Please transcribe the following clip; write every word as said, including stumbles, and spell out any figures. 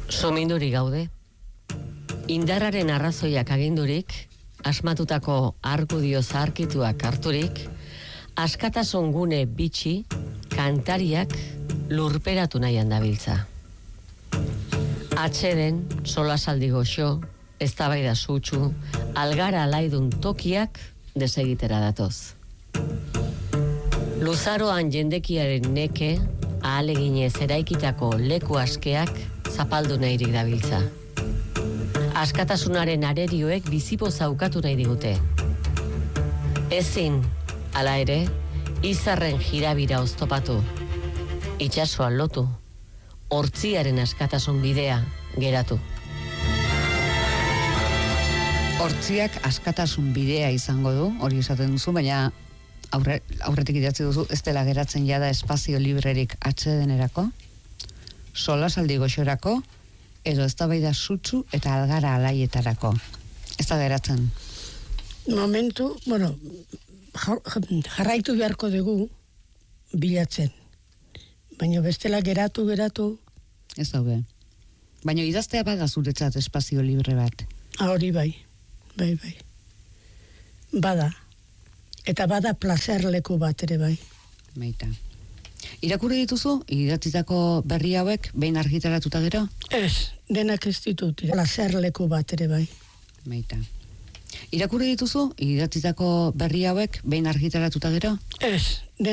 Sominduri gaude. Indarraren arrazoiak agindurik, asmatutako argudio zaharkituak harturik, askatasun gune bitxi, kantariak lurperatu nahian dabiltza. Atxeden, solasaldi goxo, eztabaida sutsu, algara alaidun tokiak desegitera datoz. Luzaroan jendekiaren neke, ahaleginez eraikitako leku askeak zapaldu nahirik dabiltza. Askatasunaren arerioek bizipo zaukatu nahi digute. Ezin, hala ere, izarren jirabira oztopatu, itsasoa lotu, hortziaren askatasun bidea geratu. Hortziak askatasun bidea izango du, hori esaten duzu, baina aurre, aurretik idatzi duzu, ez dela geratzen jada espazio librerik atsedenerako, solasaldi goxorako, edo eztabaida sutsu eta algara alaietarako. Ez da geratzen. Momentu, bueno, jarraitu beharko dugu bilatzen. Baina bestela geratu, geratu. Ez daude. Baina idaztea bada zuretzat espazio libre bat. Ah, hori bai, bai, bai. Bada. Eta bada plazerleku bat ere bai. Baita. Irakurri dituzu, idatzitako berri hauek, behin argitaratuta gero? Ez, denak ez ditut. Plazerleku bat ere bai. Baita. Irakurri dituzu, idatzitako berri hauek, behin argitaratuta gero? Ez,